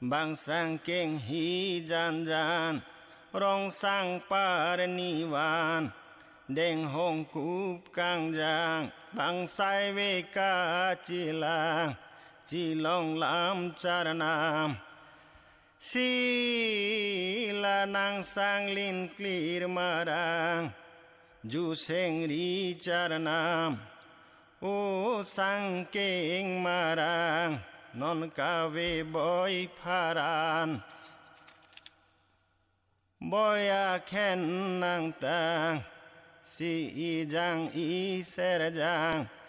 bang sang keng hi jan jan rong sang par ni van đeng hong cup cang giang bang sai ve ca chi lang chi long lam char nam si la nang sang lin clear marang ju seng ri char nam o sang keng marang non ca ve boy pharan boy a khen nang tang si i jang i ser jang